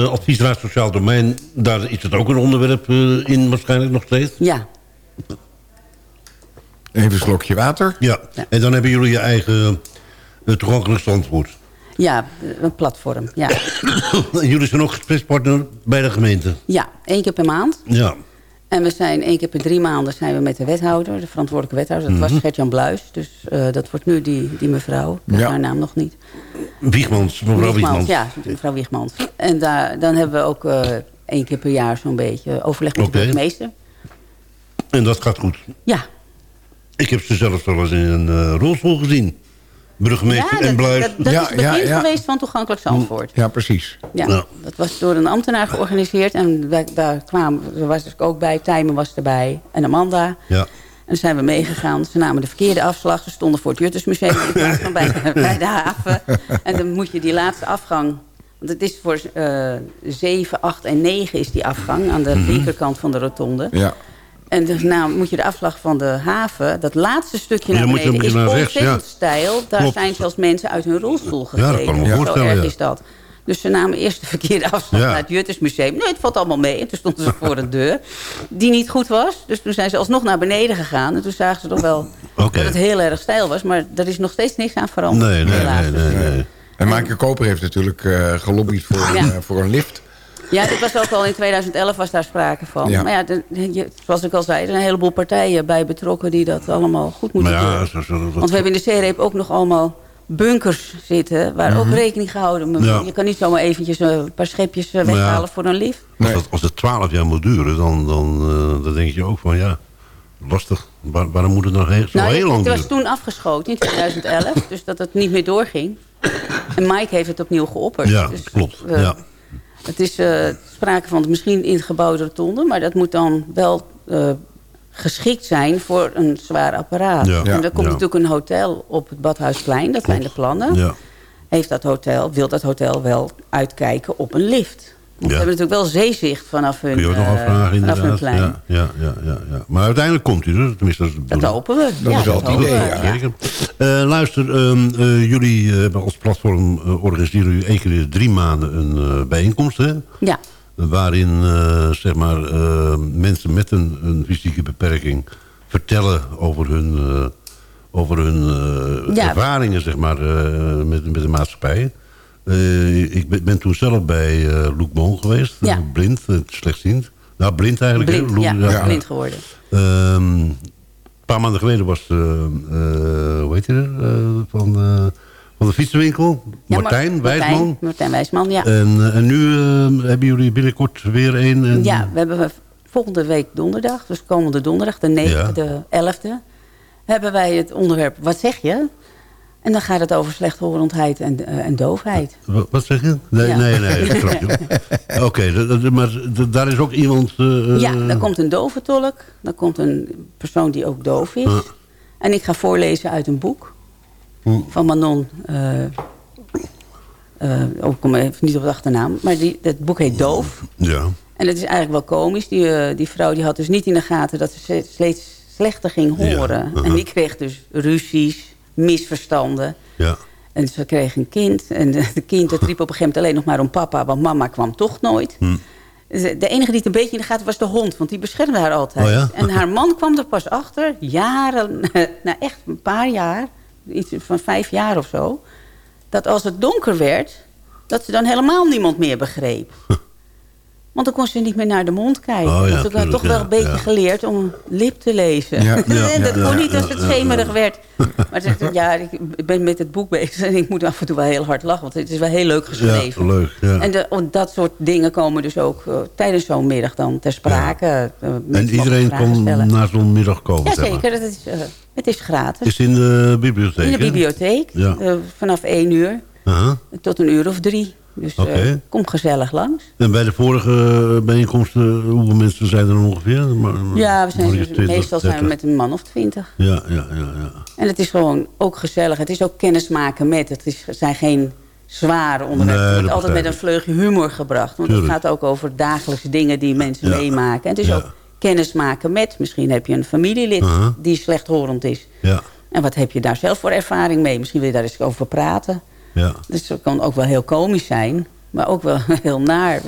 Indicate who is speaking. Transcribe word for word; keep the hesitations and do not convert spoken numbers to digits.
Speaker 1: uh, adviesraad Sociaal Domein, daar is het ook een onderwerp uh, in waarschijnlijk nog steeds?
Speaker 2: Ja.
Speaker 3: Even een slokje water.
Speaker 1: Ja, ja. En dan hebben jullie je eigen uh, toegankelijk Zandvoort.
Speaker 2: Ja, een platform, ja.
Speaker 1: Jullie zijn ook gesprekspartner bij de gemeente?
Speaker 2: Ja, één keer per maand.
Speaker 1: Ja.
Speaker 2: En we zijn één keer per drie maanden zijn we met de wethouder, de verantwoordelijke wethouder. Dat
Speaker 1: Mm-hmm.
Speaker 2: was Gert-Jan Bluis, dus uh, dat wordt nu die, die mevrouw. Ik weet
Speaker 3: Ja.
Speaker 2: haar naam nog niet.
Speaker 1: Wiegmans, mevrouw Wiegmans.
Speaker 2: Ja, mevrouw Wiegmans. En daar, dan hebben we ook uh, één keer per jaar zo'n beetje overleg met
Speaker 1: Okay.
Speaker 2: de burgemeester.
Speaker 1: En dat gaat goed?
Speaker 2: Ja.
Speaker 1: Ik heb ze zelfs wel eens in een uh, rolstoel gezien. Burgemeester
Speaker 2: ja,
Speaker 1: en Bluis.
Speaker 2: Dat, dat
Speaker 3: ja,
Speaker 2: is het begin
Speaker 3: ja, ja.
Speaker 2: geweest van Toegankelijk Zandvoort.
Speaker 3: Ja, precies.
Speaker 2: Ja,
Speaker 1: Ja.
Speaker 2: dat was door een ambtenaar georganiseerd. En wij, daar kwamen, er was ik ook bij, Tijmen was erbij en Amanda.
Speaker 1: Ja.
Speaker 2: En dan zijn we meegegaan. Ze namen de verkeerde afslag. Ze stonden voor het Juttersmuseum in plaats van bij, bij de haven. En dan moet je die laatste afgang... Want het is voor uh, zeven, acht en negen is die afgang... aan de
Speaker 1: Mm-hmm.
Speaker 2: linkerkant van de rotonde.
Speaker 3: Ja.
Speaker 2: En dus nou moet je de afslag van de haven... dat laatste stukje naar
Speaker 1: Ja, moet je
Speaker 2: beneden is
Speaker 1: een beetje naar rechts,
Speaker 2: ontzettend
Speaker 1: ja.
Speaker 2: steil. Daar
Speaker 1: Klopt.
Speaker 2: zijn zelfs mensen uit hun rolstoel
Speaker 1: Ja, dat
Speaker 2: gegleden.
Speaker 1: kan ik me
Speaker 2: Zo
Speaker 1: voorstellen,
Speaker 2: erg
Speaker 1: ja.
Speaker 2: is dat. Dus ze namen eerst de verkeerde afslag
Speaker 1: Ja.
Speaker 2: naar het Juttersmuseum. Nee, het valt allemaal mee. En toen stonden ze voor een deur die niet goed was. Dus toen zijn ze alsnog naar beneden gegaan. En toen zagen ze toch wel
Speaker 1: Oké.
Speaker 2: dat het heel erg steil was. Maar er is nog steeds niks aan veranderd.
Speaker 1: Nee, nee,
Speaker 2: helaas.
Speaker 1: nee, nee, nee.
Speaker 3: En Maaike Koper heeft natuurlijk uh, gelobbyd voor,
Speaker 2: Ja.
Speaker 3: een, uh, voor een lift.
Speaker 2: Ja, dat was ook al in tweeduizend elf was daar sprake van.
Speaker 3: Ja.
Speaker 2: Maar ja, de, je, zoals ik al zei, er zijn een heleboel partijen bij betrokken... die dat allemaal goed moeten
Speaker 1: Maar ja,
Speaker 2: doen.
Speaker 1: zo, zo, dat-
Speaker 2: Want we hebben in de zeereep ook nog allemaal bunkers zitten... waar ook rekening gehouden moet.
Speaker 1: Ja.
Speaker 2: Je kan niet zomaar eventjes uh, een paar schepjes uh,
Speaker 1: Maar ja.
Speaker 2: weghalen voor een lift.
Speaker 1: Als,
Speaker 3: Nee.
Speaker 1: dat, als het twaalf jaar moet duren, dan, dan, uh, dan denk je ook van ja, lastig. Waar, waarom moet het nog heel, zo
Speaker 2: Nou,
Speaker 1: heel lang
Speaker 2: het was
Speaker 1: duren?
Speaker 2: toen afgeschoten in tweeduizend elf, dus dat het niet meer doorging. En Mike heeft het opnieuw geopperd.
Speaker 1: Ja,
Speaker 2: dus,
Speaker 1: klopt.
Speaker 2: uh,
Speaker 1: Ja.
Speaker 2: Het is uh, sprake van misschien ingebouwde rotonde... maar dat moet dan wel uh, geschikt zijn voor een zwaar apparaat.
Speaker 1: Ja.
Speaker 2: En er komt
Speaker 1: Ja.
Speaker 2: natuurlijk een hotel op het Badhuisplein. Dat zijn de plannen.
Speaker 1: Ja.
Speaker 2: Heeft dat hotel, wil dat hotel wel uitkijken op een lift? Want
Speaker 1: Ja.
Speaker 2: ze hebben natuurlijk wel zeezucht vanaf hun,
Speaker 1: Kun je ook nog
Speaker 2: uh,
Speaker 1: afvragen
Speaker 2: vanaf hun
Speaker 1: inderdaad.
Speaker 2: plein.
Speaker 1: Ja, ja, ja, ja, ja. Maar uiteindelijk komt hij er. Tenminste, dat is de
Speaker 2: Dat
Speaker 1: bedoeling.
Speaker 2: hopen we.
Speaker 3: Dat
Speaker 2: ja,
Speaker 3: is wel het
Speaker 2: hopen
Speaker 3: idee,
Speaker 2: we,
Speaker 3: ja.
Speaker 1: Zeker. Uh, luister, um, uh, jullie uh, hebben als platform uh, organiseren jullie één keer in de drie maanden een uh, bijeenkomst, hè?
Speaker 2: Ja.
Speaker 1: Waarin uh, zeg maar, uh, mensen met een, een fysieke beperking vertellen over hun, uh, over hun uh,
Speaker 2: Ja.
Speaker 1: ervaringen zeg maar, uh, met, met de maatschappij. Uh, ik ben, ben toen zelf bij uh, Loek Boon geweest,
Speaker 2: Ja.
Speaker 1: uh, blind, uh, slechtziend. Nou, blind eigenlijk.
Speaker 2: Blind,
Speaker 1: hè? Loek-
Speaker 2: ja,
Speaker 1: ja.
Speaker 2: blind geworden.
Speaker 1: Um, een paar maanden geleden was, uh, uh, hoe heet hij er, uh, van, uh, van de fietsenwinkel,
Speaker 2: Ja,
Speaker 1: Martijn
Speaker 2: maar-
Speaker 1: Wijsman.
Speaker 2: Martijn, Martijn Wijsman, ja.
Speaker 1: En, uh, en nu uh, hebben jullie binnenkort weer een. En...
Speaker 2: Ja, we hebben volgende week donderdag, dus komende donderdag, de negende, de elfde... hebben wij het onderwerp Wat zeg je? En dan gaat het over slechthorendheid en, uh, en doofheid.
Speaker 1: Wat, wat zeg je? Nee,
Speaker 2: Ja.
Speaker 1: nee, nee. dat grapje. Oké, okay, dat- dat- maar dat- daar is ook iemand... Uh,
Speaker 2: Ja, dan komt een doventolk. Dan komt een persoon die ook doof is.
Speaker 1: Uh.
Speaker 2: En ik ga voorlezen uit een boek
Speaker 1: uh,
Speaker 2: van Manon. Uh, uh, ik kom even niet op de achternaam. Maar die, dat boek heet Doof.
Speaker 1: Ja.
Speaker 2: En het is eigenlijk wel komisch. Die, uh, die vrouw die had dus niet in de gaten dat ze steeds slechter ging horen.
Speaker 1: Ja, uh-huh.
Speaker 2: En die kreeg dus ruzies, misverstanden.
Speaker 1: Ja.
Speaker 2: En ze kreeg een kind. En de kind dat riep op een gegeven moment alleen nog maar om papa. Want mama kwam toch nooit.
Speaker 1: Hm.
Speaker 2: De enige die het een beetje in de gaten was de hond. Want die beschermde haar altijd.
Speaker 1: Oh ja?
Speaker 2: En haar man kwam er pas achter. Jaren, nou echt een paar jaar. Iets van vijf jaar of zo. Dat als het donker werd. Dat ze dan helemaal niemand meer begreep. Want dan kon ze niet meer naar de mond kijken.
Speaker 1: Oh ja,
Speaker 2: Want ik had toch
Speaker 1: tuurlijk,
Speaker 2: wel
Speaker 1: ja,
Speaker 2: een beetje
Speaker 1: ja.
Speaker 2: geleerd om een lip te lezen.
Speaker 3: Ja, ja,
Speaker 2: dat
Speaker 1: ja,
Speaker 2: kon
Speaker 1: ja,
Speaker 2: niet als
Speaker 1: ja,
Speaker 2: het
Speaker 1: ja,
Speaker 2: schemerig
Speaker 1: ja.
Speaker 2: werd. Maar ze zei, ja, ik ben met het boek bezig en ik moet af en toe wel heel hard lachen. Want het is wel heel leuk geschreven.
Speaker 1: Ja, leuk. Ja.
Speaker 2: En de, dat soort dingen komen dus ook uh, tijdens zo'n middag dan ter sprake. Uh,
Speaker 1: En iedereen kan naar zo'n middag komen, zeg maar.
Speaker 2: Jazeker, het is, uh, het is gratis.
Speaker 1: Is in de bibliotheek,
Speaker 2: in de
Speaker 1: hè?
Speaker 2: bibliotheek,
Speaker 1: Ja.
Speaker 2: uh, vanaf één uur
Speaker 1: Uh-huh.
Speaker 2: tot een uur of drie. Dus uh,
Speaker 1: Oké.
Speaker 2: kom gezellig langs.
Speaker 1: En bij de vorige bijeenkomsten, hoeveel mensen zijn er ongeveer? Maar,
Speaker 2: Ja, we zijn,
Speaker 1: maar twintig,
Speaker 2: meestal zijn we
Speaker 1: dertig.
Speaker 2: met een man of twintig.
Speaker 1: Ja, ja, ja, ja.
Speaker 2: En het is gewoon ook gezellig. Het is ook kennismaken met. Het is, het zijn geen zware onderwerpen.
Speaker 1: Nee,
Speaker 2: het wordt
Speaker 1: dat
Speaker 2: altijd met een
Speaker 1: begrijp
Speaker 2: vleugje humor gebracht. Want
Speaker 1: Tuurlijk.
Speaker 2: het gaat ook over dagelijkse dingen die mensen
Speaker 1: Ja.
Speaker 2: meemaken. En het is
Speaker 1: Ja.
Speaker 2: ook kennismaken met. Misschien heb je een familielid
Speaker 1: Uh-huh.
Speaker 2: die slechthorend is.
Speaker 1: Ja,
Speaker 2: En wat heb je daar zelf voor ervaring mee? Misschien wil je daar eens over praten.
Speaker 1: ja.
Speaker 2: Dus het kan ook wel heel komisch zijn. Maar ook wel heel naar.